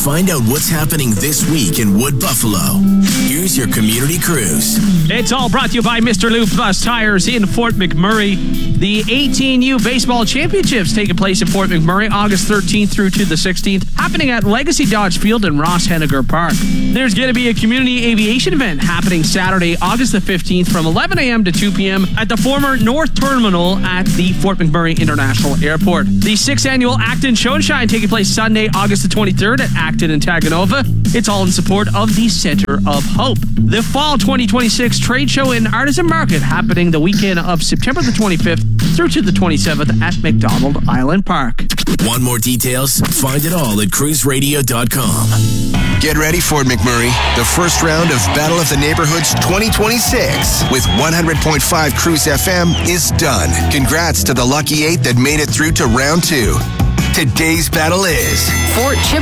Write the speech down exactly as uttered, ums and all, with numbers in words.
Find out what's happening this week in Wood Buffalo. Here's your community cruise. It's all brought to you by Mister Lou Bus Tires in Fort McMurray. The eighteen U Baseball Championships taking place in Fort McMurray August thirteenth through to the sixteenth, happening at Legacy Dodge Field in Ross Henniger Park. There's going to be a community aviation event happening Saturday, August the fifteenth from eleven a.m. to two p.m. at the former North Terminal at the Fort McMurray International Airport. The sixth annual Acton Show and Shine taking place Sunday, August the twenty-third at Acton and Taganova. It's all in support of the Center of Hope. The Fall twenty twenty-six Trade Show and Artisan Market happening the weekend of September the twenty-fifth through to the twenty-seventh at McDonald Island Park. Want more details? Find it all at cruise radio dot com. Get ready, Fort McMurray. The first round of Battle of the Neighborhoods twenty twenty-six with one hundred point five Cruise F M is done. Congrats to the lucky eight that made it through to round two. Today's battle is Fort Chip